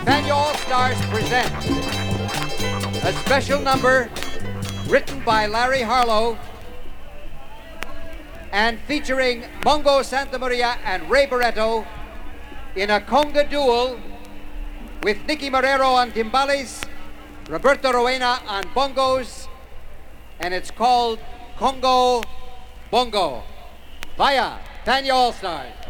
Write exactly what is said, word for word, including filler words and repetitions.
Tanya All Stars present a special number written by Larry Harlow and featuring Mongo Santamaria and Ray Barretto in a conga duel with Nicky Marrero on timbales, Roberto Roena on bongos, and it's called Congo Bongo. Vaya, Tanya All Stars.